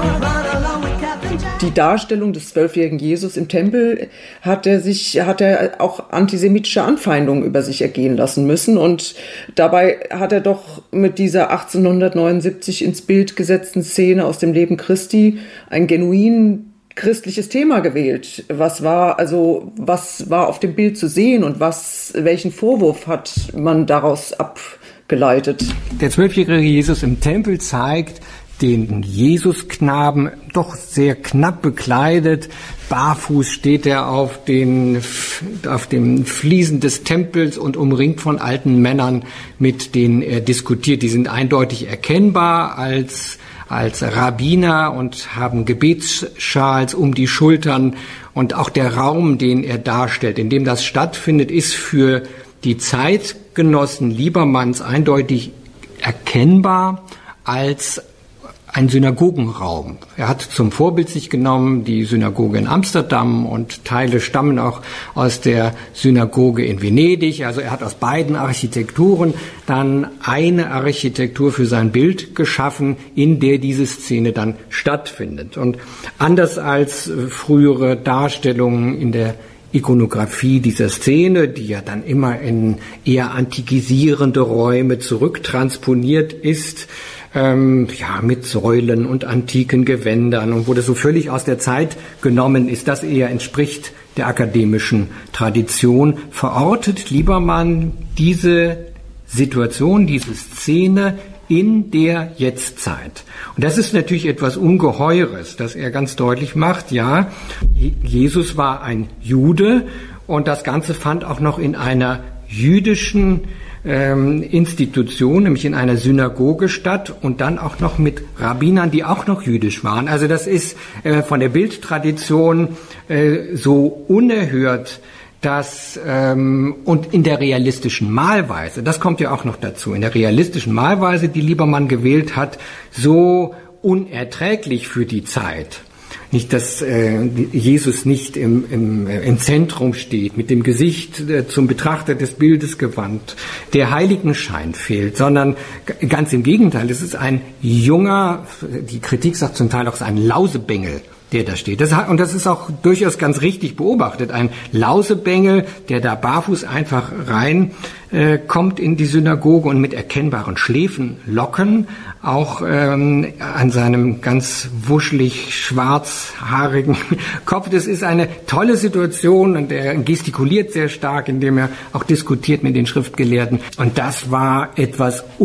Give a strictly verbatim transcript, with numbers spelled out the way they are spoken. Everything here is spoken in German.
Die Darstellung des zwölfjährigen Jesus im Tempel hat er sich, hat er auch antisemitische Anfeindungen über sich ergehen lassen müssen. Und dabei hat er doch mit dieser achtzehnhundertneunundsiebzig ins Bild gesetzten Szene aus dem Leben Christi ein genuin christliches Thema gewählt. Was war also, was war auf dem Bild zu sehen und was, welchen Vorwurf hat man daraus abgeleitet? Der zwölfjährige Jesus im Tempel zeigt den Jesusknaben, doch sehr knapp bekleidet. Barfuß steht er auf den, auf dem Fliesen des Tempels und umringt von alten Männern, mit denen er diskutiert. Die sind eindeutig erkennbar als, als Rabbiner und haben Gebetsschals um die Schultern. Und auch der Raum, den er darstellt, in dem das stattfindet, ist für die Zeitgenossen Liebermanns eindeutig erkennbar als ein Synagogenraum. Er hat zum Vorbild sich genommen die Synagoge in Amsterdam und Teile stammen auch aus der Synagoge in Venedig. Also er hat aus beiden Architekturen dann eine Architektur für sein Bild geschaffen, in der diese Szene dann stattfindet. Und anders als frühere Darstellungen in der Ikonografie dieser Szene, die ja dann immer in eher antikisierende Räume zurücktransponiert ist, Ähm, ja, mit Säulen und antiken Gewändern und wo das so völlig aus der Zeit genommen ist, das eher entspricht der akademischen Tradition, verortet Liebermann diese Situation, diese Szene in der Jetztzeit. Und das ist natürlich etwas Ungeheures, dass er ganz deutlich macht, ja, Jesus war ein Jude und das Ganze fand auch noch in einer jüdischen Institution, nämlich in einer Synagoge statt und dann auch noch mit Rabbinern, die auch noch jüdisch waren. Also das ist äh, von der Bildtradition äh, so unerhört, dass ähm, und in der realistischen Malweise, das kommt ja auch noch dazu, in der realistischen Malweise, die Liebermann gewählt hat, so unerträglich für die Zeit. Nicht, dass äh, Jesus nicht im, im, im Zentrum steht, mit dem Gesicht äh, zum Betrachter des Bildes gewandt, der Heiligenschein fehlt, sondern g- ganz im Gegenteil, es ist ein junger, die Kritik sagt zum Teil auch, es ist ein Lausebengel, der da steht. Das hat, und das ist auch durchaus ganz richtig beobachtet. Ein Lausebengel, der da barfuß einfach rein äh, kommt in die Synagoge und mit erkennbaren Schläfenlocken, auch ähm, an seinem ganz wuschelig schwarzhaarigen Kopf. Das ist eine tolle Situation und er gestikuliert sehr stark, indem er auch diskutiert mit den Schriftgelehrten. Und das war etwas